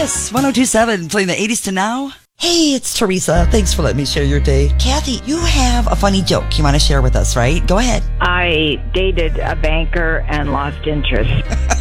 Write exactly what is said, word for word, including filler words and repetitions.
Kiss one oh two point seven, playing the eighties to now. Hey, it's Teresa. Thanks for letting me share your day. Kathy, you have a funny joke you want to share with us, right? Go ahead. I dated a banker and lost interest.